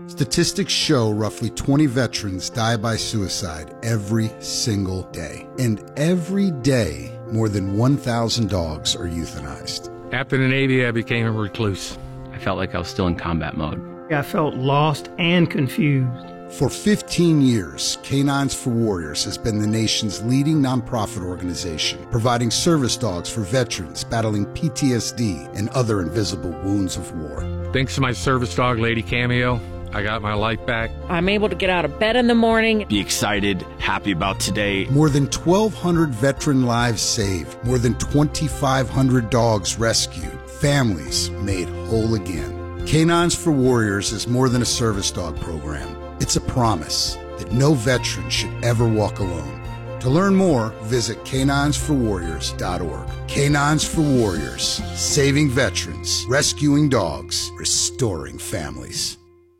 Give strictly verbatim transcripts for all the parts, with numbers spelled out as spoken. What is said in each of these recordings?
Statistics show roughly twenty veterans die by suicide every single day. And every day, more than one thousand dogs are euthanized. After the Navy, I became a recluse. I felt like I was still in combat mode. I felt lost and confused. For fifteen years, Canines for Warriors has been the nation's leading nonprofit organization, providing service dogs for veterans battling P T S D and other invisible wounds of war. Thanks to my service dog, Lady Cameo, I got my life back. I'm able to get out of bed in the morning. Be excited, happy about today. More than twelve hundred veteran lives saved, more than twenty-five hundred dogs rescued, families made whole again. Canines for Warriors is more than a service dog program. It's a promise that no veteran should ever walk alone. To learn more, visit canines for warriors dot org. Canines for Warriors, saving veterans, rescuing dogs, restoring families.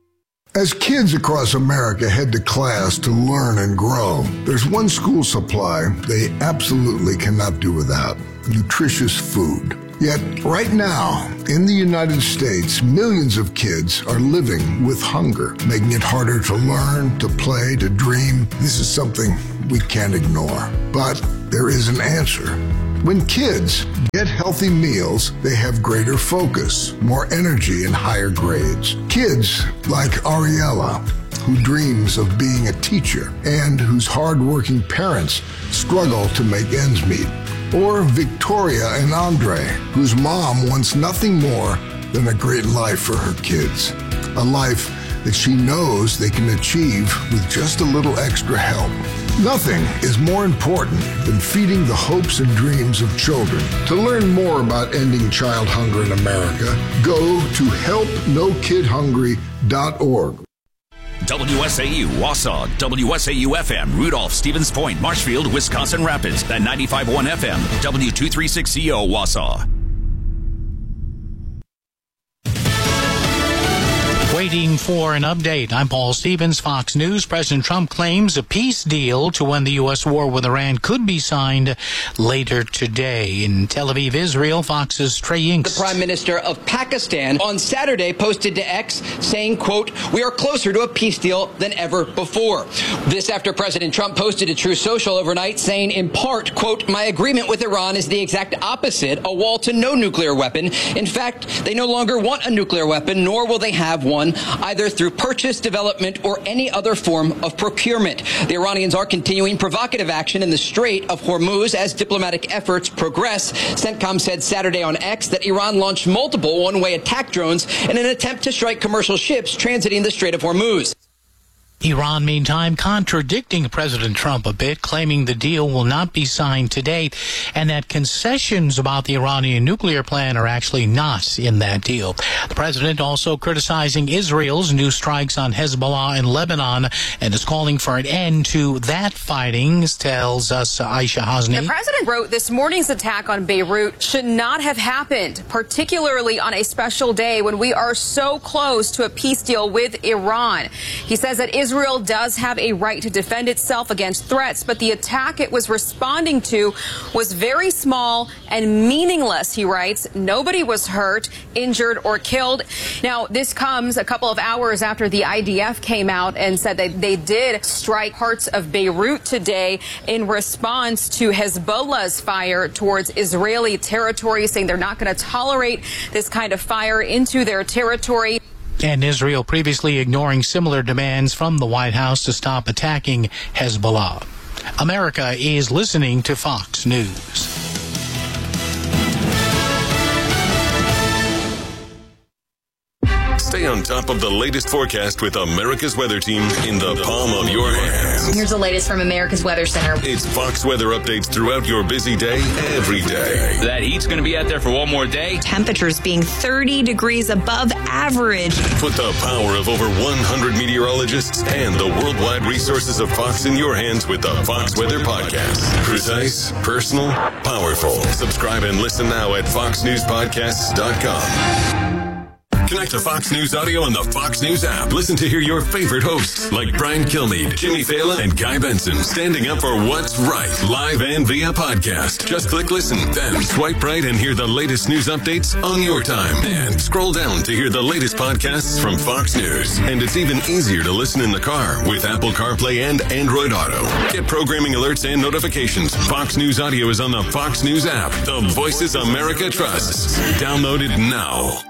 As kids across America head to class to learn and grow, there's one school supply they absolutely cannot do without: nutritious food. Yet, right now, in the United States, millions of kids are living with hunger, making it harder to learn, to play, to dream. This is something we can't ignore. But there is an answer. When kids get healthy meals, they have greater focus, more energy, and higher grades. Kids like Ariella, who dreams of being a teacher and whose hardworking parents struggle to make ends meet. Or Victoria and Andre, whose mom wants nothing more than a great life for her kids. A life that she knows they can achieve with just a little extra help. Nothing is more important than feeding the hopes and dreams of children. To learn more about ending child hunger in America, go to help no kid hungry dot org. W S A U, Wausau, W S A U F M, Rudolph, Stevens Point, Marshfield, Wisconsin Rapids, and ninety-five point one F M, W two thirty-six C O, Wausau. Waiting for an update. I'm Paul Stevens, Fox News. President Trump claims a peace deal to end the U S war with Iran could be signed later today. In Tel Aviv, Israel, Fox's Trey Inks. The Prime Minister of Pakistan on Saturday posted to X saying, quote, "We are closer to a peace deal than ever before." This after President Trump posted to Truth Social overnight saying, in part, quote, "My agreement with Iran is the exact opposite, a wall to no nuclear weapon. In fact, they no longer want a nuclear weapon, nor will they have one, either through purchase, development, or any other form of procurement." The Iranians are continuing provocative action in the Strait of Hormuz as diplomatic efforts progress. CENTCOM said Saturday on X that Iran launched multiple one-way attack drones in an attempt to strike commercial ships transiting the Strait of Hormuz. Iran, meantime, contradicting President Trump a bit, claiming the deal will not be signed today and that concessions about the Iranian nuclear plan are actually not in that deal. The president also criticizing Israel's new strikes on Hezbollah in Lebanon and is calling for an end to that fighting, tells us Aisha Hasni. The president wrote this morning's attack on Beirut should not have happened, particularly on a special day when we are so close to a peace deal with Iran. He says that Israel Israel does have a right to defend itself against threats, but the attack it was responding to was very small and meaningless, he writes. Nobody was hurt, injured, or killed. Now, this comes a couple of hours after the I D F came out and said that they did strike parts of Beirut today in response to Hezbollah's fire towards Israeli territory, saying they're not going to tolerate this kind of fire into their territory. And Israel previously ignoring similar demands from the White House to stop attacking Hezbollah. America is listening to Fox News. Stay on top of the latest forecast with America's Weather Team in the palm of your hands. Here's the latest from America's Weather Center. It's Fox weather updates throughout your busy day, every day. That heat's going to be out there for one more day. Temperatures being thirty degrees above average. Put the power of over one hundred meteorologists and the worldwide resources of Fox in your hands with the Fox Weather Podcast. Precise, personal, powerful. Subscribe and listen now at fox news podcasts dot com. Connect to Fox News Audio on the Fox News app. Listen to hear your favorite hosts like Brian Kilmeade, Jimmy Fallon, and Guy Benson standing up for what's right, live and via podcast. Just click listen, then swipe right and hear the latest news updates on your time. And scroll down to hear the latest podcasts from Fox News. And it's even easier to listen in the car with Apple CarPlay and Android Auto. Get programming alerts and notifications. Fox News Audio is on the Fox News app. The Voices America trusts. Download it now.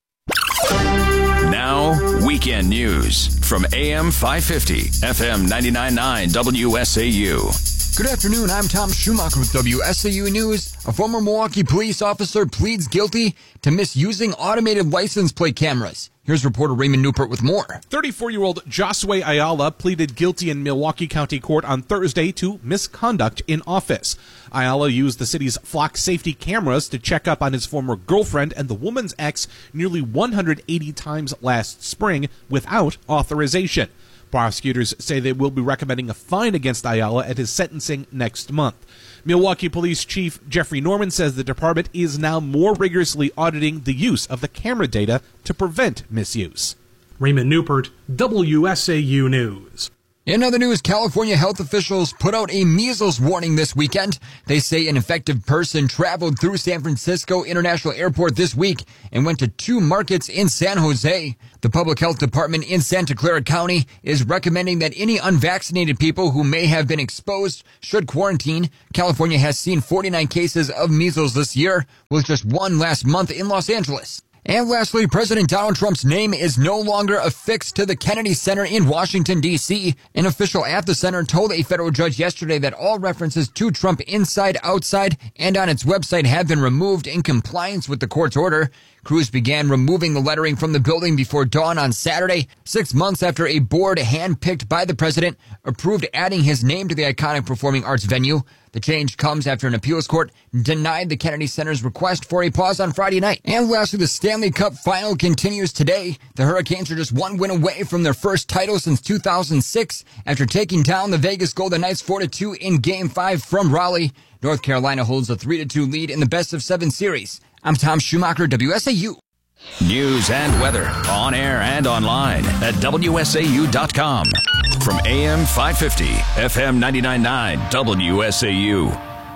Now, weekend news from A M five fifty, F M ninety-nine point nine W S A U. Good afternoon, I'm Tom Schumacher with W S A U News. A former Milwaukee police officer pleads guilty to misusing automated license plate cameras. Here's reporter Raymond Newport with more. thirty-four-year-old Josue Ayala pleaded guilty in Milwaukee County Court on Thursday to misconduct in office. Ayala used the city's flock safety cameras to check up on his former girlfriend and the woman's ex nearly one hundred eighty times last spring without authorization. Prosecutors say they will be recommending a fine against Ayala at his sentencing next month. Milwaukee Police Chief Jeffrey Norman says the department is now more rigorously auditing the use of the camera data to prevent misuse. Raymond Newport, W S A U News. In other news, California health officials put out a measles warning this weekend. They say an infected person traveled through San Francisco International Airport this week and went to two markets in San Jose. The public health department in Santa Clara County is recommending that any unvaccinated people who may have been exposed should quarantine. California has seen forty-nine cases of measles this year, with just one last month in Los Angeles. And lastly, President Donald Trump's name is no longer affixed to the Kennedy Center in Washington, D C An official at the center told a federal judge yesterday that all references to Trump inside, outside, and on its website have been removed in compliance with the court's order. Crews began removing the lettering from the building before dawn on Saturday, six months after a board handpicked by the president approved adding his name to the iconic performing arts venue. The change comes after an appeals court denied the Kennedy Center's request for a pause on Friday night. And lastly, the Stanley Cup final continues today. The Hurricanes are just one win away from their first title since two thousand six after taking down the Vegas Golden Knights four to two in Game five from Raleigh. North Carolina holds a three to two lead in the best of seven series. I'm Tom Schumacher, W S A U. News and weather on air and online at W S A U dot com. From A M five fifty, F M ninety-nine point nine W S A U.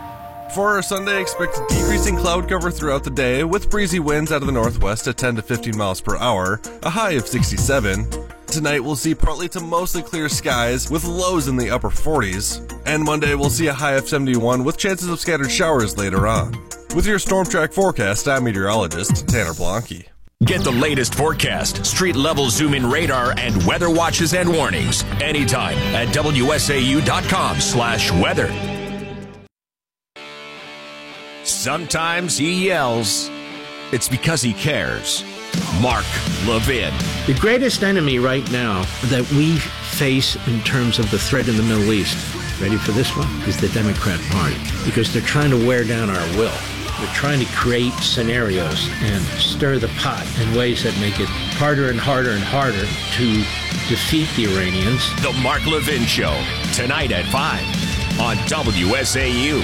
For our Sunday, expect decreasing cloud cover throughout the day with breezy winds out of the northwest at ten to fifteen miles per hour, a high of sixty-seven. Tonight we'll see partly to mostly clear skies with lows in the upper forties. And Monday we'll see a high of seventy-one with chances of scattered showers later on. With your Storm Track forecast, I'm meteorologist Tanner Blanke. Get the latest forecast, street-level zoom-in radar, and weather watches and warnings anytime at W S A U dot com slash weather. Sometimes he yells. It's because he cares. Mark Levin. The greatest enemy right now that we face in terms of the threat in the Middle East, ready for this one, is the Democrat Party, because they're trying to wear down our will. They're trying to create scenarios and stir the pot in ways that make it harder and harder and harder to defeat the Iranians. The Mark Levin Show, tonight at five on W S A U.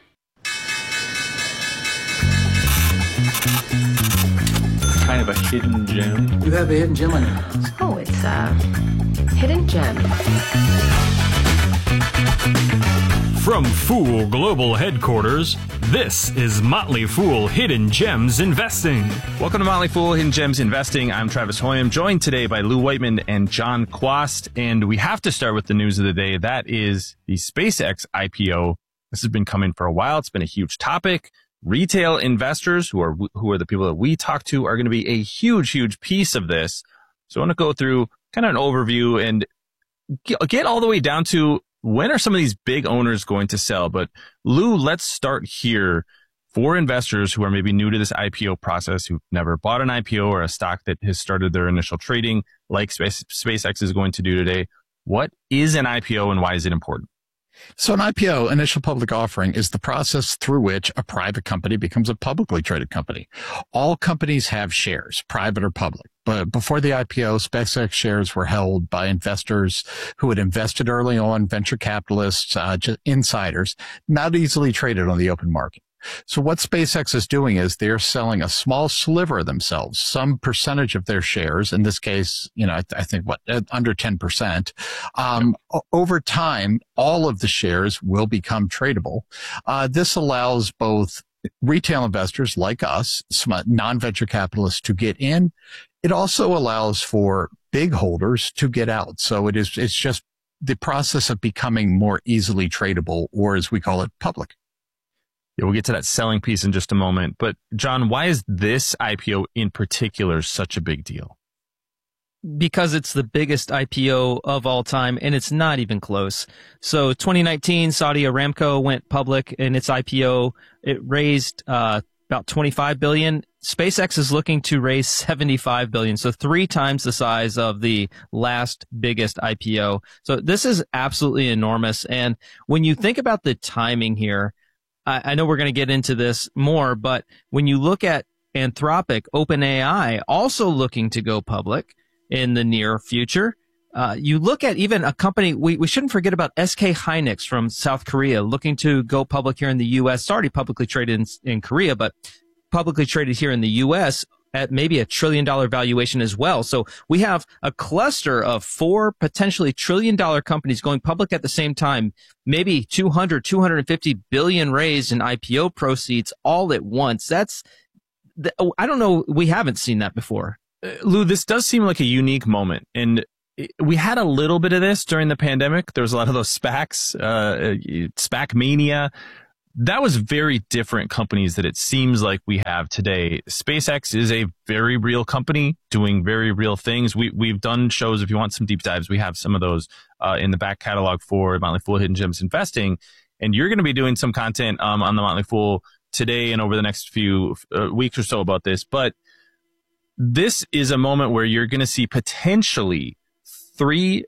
Kind of a hidden gem. You have a hidden gem on your hands. Oh, it's a hidden gem. From Fool Global Headquarters, this is Motley Fool Hidden Gems Investing. Welcome to Motley Fool Hidden Gems Investing. I'm Travis Hoyam, joined today by Lou Whiteman and John Quast. And we have to start with the news of the day. That is the SpaceX I P O. This has been coming for a while. It's been a huge topic. Retail investors, who are who are the people that we talk to, are going to be a huge, huge piece of this. So I want to go through kind of an overview and get all the way down to when are some of these big owners going to sell? But Lou, let's start here for investors who are maybe new to this I P O process, who've never bought an I P O or a stock that has started their initial trading like Space, SpaceX is going to do today. What is an I P O and why is it important? So an I P O, initial public offering, is the process through which a private company becomes a publicly traded company. All companies have shares, private or public. But before the I P O, SpaceX shares were held by investors who had invested early on, venture capitalists, uh, just insiders, not easily traded on the open market. So what SpaceX is doing is they're selling a small sliver of themselves, some percentage of their shares. In this case, you know, I, th- I think what, under ten percent. Um, o- over time, all of the shares will become tradable. Uh, this allows both retail investors like us, non-venture capitalists, to get in. It also allows for big holders to get out. So it is, it's just the process of becoming more easily tradable, or as we call it, public. Yeah, we'll get to that selling piece in just a moment. But John, why is this I P O in particular such a big deal? Because it's the biggest I P O of all time, and it's not even close. So twenty nineteen, Saudi Aramco went public in its I P O. It raised uh, about twenty-five billion dollars. SpaceX is looking to raise seventy-five billion dollars, so three times the size of the last biggest I P O. So this is absolutely enormous. And when you think about the timing here, I, I know we're going to get into this more, but when you look at Anthropic, OpenAI also looking to go public in the near future, uh, you look at even a company, we, we shouldn't forget about S K Hynix from South Korea looking to go public here in the U S. It's already publicly traded in, in Korea, but publicly traded here in the U S at maybe a trillion dollar valuation as well. So we have a cluster of four potentially trillion dollar companies going public at the same time, maybe two hundred, two hundred fifty billion raised in I P O proceeds all at once. That's, I don't know, we haven't seen that before. Uh, Lou, this does seem like a unique moment. And we had a little bit of this during the pandemic. There was a lot of those SPACs, uh, SPAC mania. That was very different companies that it seems like we have today. SpaceX is a very real company doing very real things. We, we've done shows. If you want some deep dives, we have some of those uh, in the back catalog for Motley Fool Hidden Gems Investing. And you're going to be doing some content um, on the Motley Fool today and over the next few uh, weeks or so about this. But this is a moment where you're going to see potentially three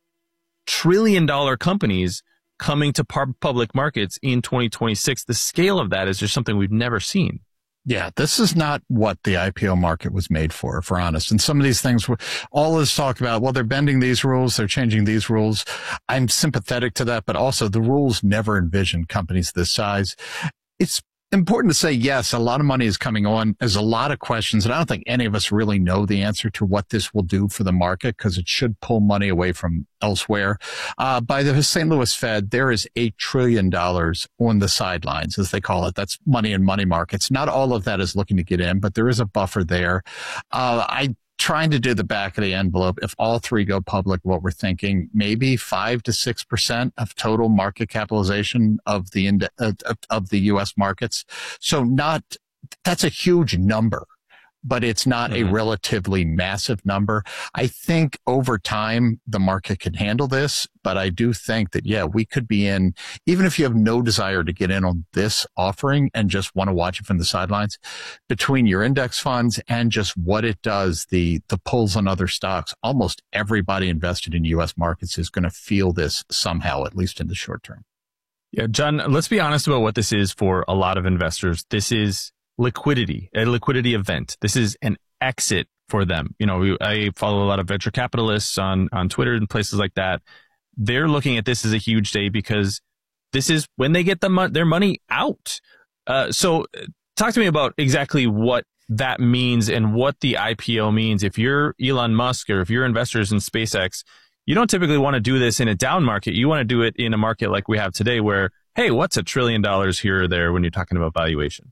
trillion dollar companies coming to public markets in twenty twenty-six. The scale of that is just something we've never seen. Yeah, this is not what the I P O market was made for, if we're honest. And some of these things, were, all this talk about, well, they're bending these rules, they're changing these rules. I'm sympathetic to that, but also the rules never envisioned companies this size. It's important to say, yes, a lot of money is coming on. There's a lot of questions, and I don't think any of us really know the answer to what this will do for the market, because it should pull money away from elsewhere. Uh, by the Saint Louis Fed, there is eight trillion dollars on the sidelines, as they call it. That's money in money markets. Not all of that is looking to get in, but there is a buffer there. Uh, I trying to do the back of the envelope. If all three go public, what we're thinking, maybe five to six percent of total market capitalization of the ind- uh, of the U S markets. So not, that's a huge number, but it's not mm-hmm. a relatively massive number. I think over time, the market can handle this, but I do think that, yeah, we could be in, even if you have no desire to get in on this offering and just want to watch it from the sidelines, between your index funds and just what it does, the, the pulls on other stocks, almost everybody invested in U S markets is going to feel this somehow, at least in the short term. Yeah, John, let's be honest about what this is for a lot of investors. This is liquidity, a liquidity event. This is an exit for them. You know, we, I follow a lot of venture capitalists on, on Twitter and places like that. They're looking at this as a huge day because this is when they get the mo- their money out. Uh, so talk to me about exactly what that means and what the I P O means. If you're Elon Musk or if you're investors in SpaceX, you don't typically want to do this in a down market. You want to do it in a market like we have today where, hey, what's a trillion dollars here or there when you're talking about valuation?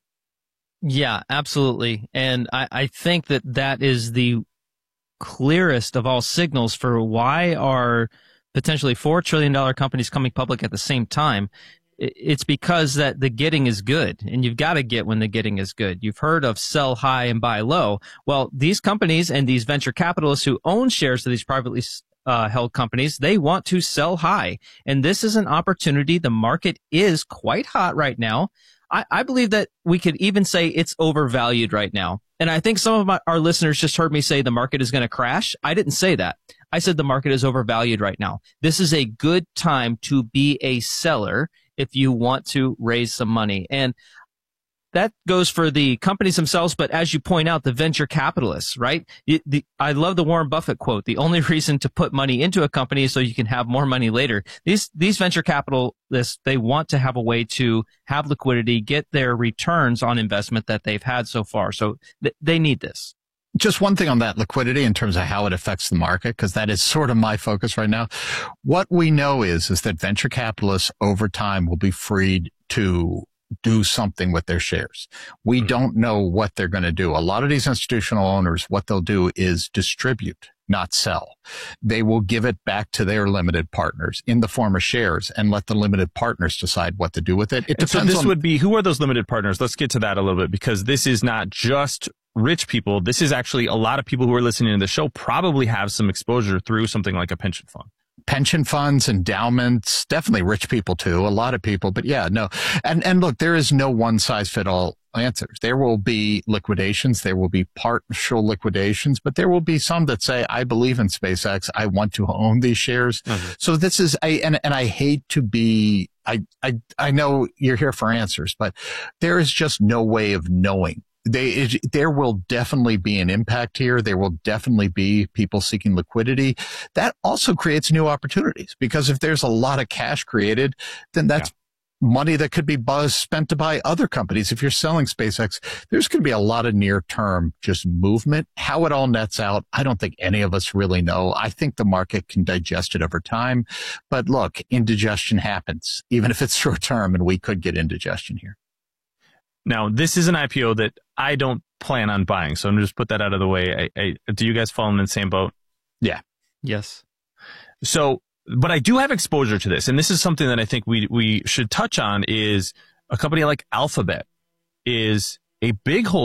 Yeah, absolutely. And I, I think that that is the clearest of all signals for why are potentially four trillion dollars companies coming public at the same time. It's because that the getting is good, and you've got to get when the getting is good. You've heard of sell high and buy low. Well, these companies and these venture capitalists who own shares of these privately uh, held companies, they want to sell high. And this is an opportunity. The market is quite hot right now. I, I believe that we could even say it's overvalued right now. And I think some of my, our listeners just heard me say the market is going to crash. I didn't say that. I said the market is overvalued right now. This is a good time to be a seller if you want to raise some money. And that goes for the companies themselves, but as you point out, the venture capitalists, right? It, the, I love the Warren Buffett quote. The only reason to put money into a company is so you can have more money later. These, these venture capitalists, they want to have a way to have liquidity, get their returns on investment that they've had so far. So th- they need this. Just one thing on that liquidity in terms of how it affects the market, because that is sort of my focus right now. What we know is, is that venture capitalists over time will be freed to do something with their shares. We don't know what they're going to do. A lot of these institutional owners, what they'll do is distribute, not sell. They will give it back to their limited partners in the form of shares and let the limited partners decide what to do with it. It and depends so this on, would be, who are those limited partners? Let's get to that a little bit, because this is not just rich people. This is actually a lot of people who are listening to the show probably have some exposure through something like a pension fund. Pension funds, endowments, definitely rich people too, a lot of people, but yeah, no. And, and look, there is no one size fit all answers. There will be liquidations. There will be partial liquidations, but there will be some that say, I believe in SpaceX. I want to own these shares. Mm-hmm. So this is, I, and, and I hate to be, I, I, I know you're here for answers, but there is just no way of knowing. They, it, there will definitely be an impact here. There will definitely be people seeking liquidity. That also creates new opportunities, because if there's a lot of cash created, then that's yeah. money that could be buzz spent to buy other companies. If you're selling SpaceX, there's going to be a lot of near term just movement. How it all nets out, I don't think any of us really know. I think the market can digest it over time. But look, indigestion happens, even if it's short term, and we could get indigestion here. Now, this is an I P O that I don't plan on buying, so I'm just put that out of the way. I, I, do you guys fall in the same boat? Yeah. Yes. So, but I do have exposure to this, and this is something that I think we we should touch on. Is a company like Alphabet is a big holder